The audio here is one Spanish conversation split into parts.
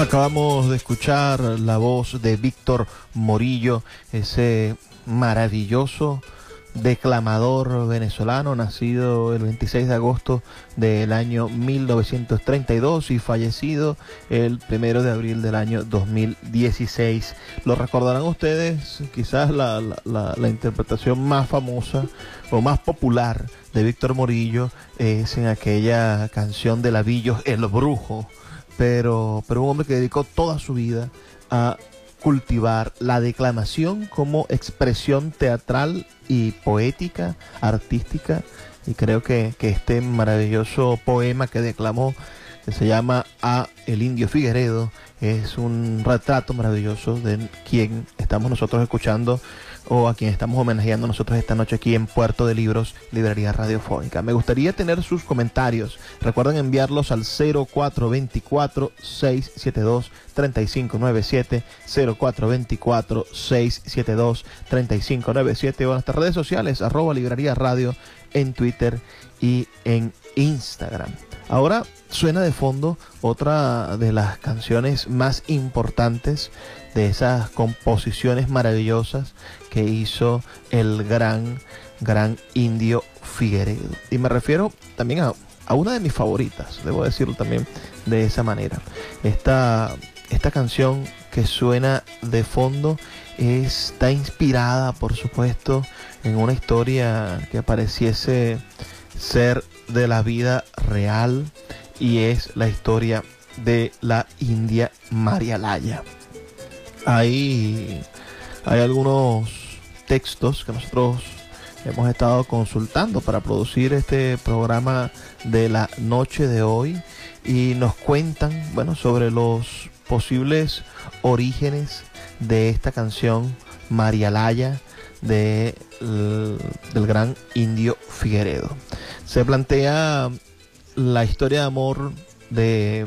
Acabamos de escuchar la voz de Víctor Morillo, ese maravilloso declamador venezolano, nacido el 26 de agosto del año 1932 y fallecido el 1 de abril del año 2016. Lo recordarán ustedes, quizás la interpretación más famosa o más popular de Víctor Morillo es en aquella canción de Lavillos, El Brujo. Pero un hombre que dedicó toda su vida a cultivar la declamación como expresión teatral y poética, artística, y creo que este maravilloso poema que declamó, que se llama A el Indio Figueredo, es un retrato maravilloso de quien estamos nosotros escuchando o a quien estamos homenajeando nosotros esta noche aquí en Puerto de Libros, Librería Radiofónica. Me gustaría tener sus comentarios. Recuerden enviarlos al 0424-672-3597, 0424-672-3597 o en nuestras redes sociales, @Librería Radio en Twitter y en Instagram. Ahora suena de fondo otra de las canciones más importantes de esas composiciones maravillosas que hizo el gran Indio Figueredo. Y me refiero también a una de mis favoritas, debo decirlo también de esa manera. Esta canción que suena de fondo está inspirada, por supuesto, en una historia que pareciese ser de la vida real, y es la historia de la India Marialaya. Hay algunos textos que nosotros hemos estado consultando para producir este programa de la noche de hoy y nos cuentan, bueno, sobre los posibles orígenes de esta canción Marialaya del gran Indio Figueredo. Se plantea la historia de amor de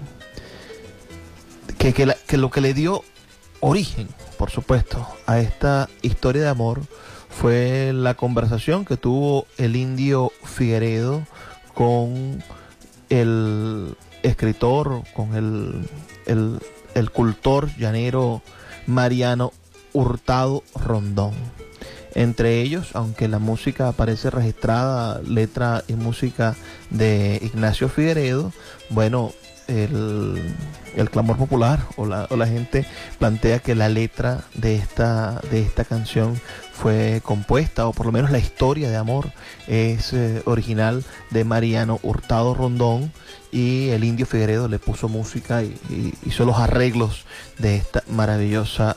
que lo que le dio origen, por supuesto, a esta historia de amor fue la conversación que tuvo el Indio Figueredo con el escritor, con el cultor llanero Mariano Hurtado Rondón. Entre ellos, aunque la música aparece registrada, letra y música de Ignacio Figueredo, bueno, el clamor popular o la gente plantea que la letra de esta canción fue compuesta, o por lo menos la historia de amor es original de Mariano Hurtado Rondón, y el Indio Figueredo le puso música y hizo los arreglos de esta maravillosa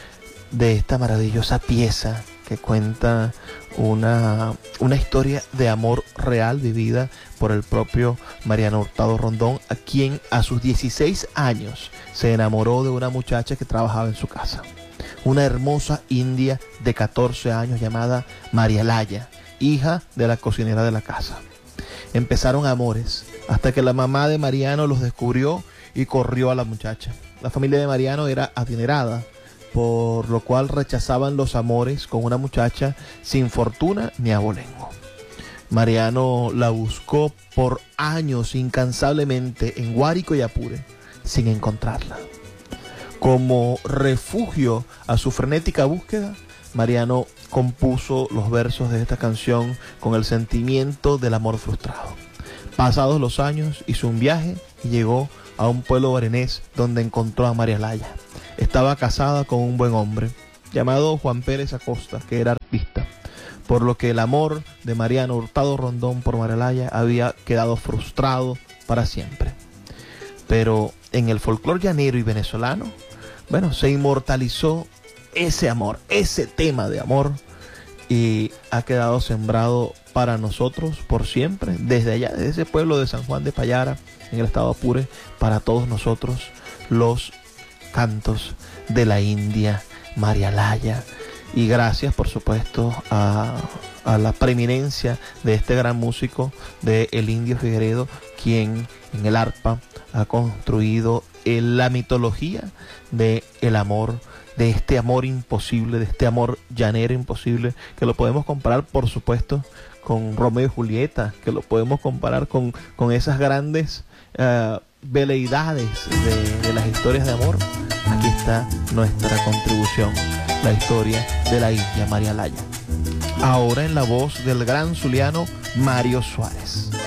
pieza que cuenta una historia de amor real vivida por el propio Mariano Hurtado Rondón, a quien a sus 16 años se enamoró de una muchacha que trabajaba en su casa. Una hermosa india de 14 años llamada Marialaya, hija de la cocinera de la casa. Empezaron amores hasta que la mamá de Mariano los descubrió y corrió a la muchacha. La familia de Mariano era adinerada, por lo cual rechazaban los amores con una muchacha sin fortuna ni abolengo. Mariano la buscó por años incansablemente en Guárico y Apure, sin encontrarla. Como refugio a su frenética búsqueda, Mariano compuso los versos de esta canción con el sentimiento del amor frustrado. Pasados los años, hizo un viaje y llegó a un pueblo barenés donde encontró a Marialaya. Estaba casada con un buen hombre llamado Juan Pérez Acosta, que era artista, por lo que el amor de Mariano Hurtado Rondón por Marialaya había quedado frustrado para siempre. Pero en el folclore llanero y venezolano, bueno, se inmortalizó ese amor, ese tema de amor, y ha quedado sembrado para nosotros por siempre, desde allá, desde ese pueblo de San Juan de Payara, en el estado Apure, para todos nosotros los cantos de la India Marialaya. Y gracias, por supuesto, a la preeminencia de este gran músico de el Indio Figueredo, quien en el arpa ha construido la mitología de el amor, de este amor imposible, de este amor llanero imposible, que lo podemos comparar, por supuesto, con Romeo y Julieta, que lo podemos comparar con esas grandes veleidades de las historias de amor, aquí está nuestra contribución, la historia de la India María Laya. Ahora en la voz del gran zuliano Mario Suárez.